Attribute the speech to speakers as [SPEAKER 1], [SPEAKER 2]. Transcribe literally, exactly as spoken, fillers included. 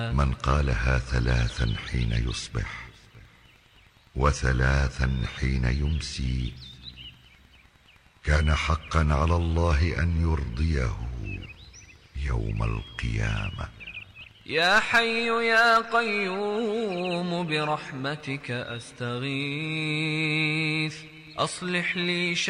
[SPEAKER 1] من قالها ثلاثا حين يصبح وثلاثا حين يمسي كان حقا على الله أن يرضيه يوم القيامة.
[SPEAKER 2] يا حي يا قيوم برحمتك أستغيث أصلح لي